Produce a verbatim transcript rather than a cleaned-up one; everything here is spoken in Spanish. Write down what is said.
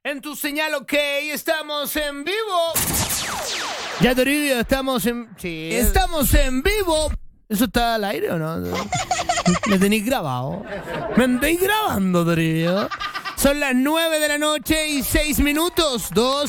En tu señal, ok, estamos en vivo. Ya, Toribio, estamos en... Sí, estamos en vivo. ¿Eso está al aire o no? ¿Me tenéis grabado? ¿Me andáis grabando, Toribio? Son las nueve de la noche y seis minutos. Dos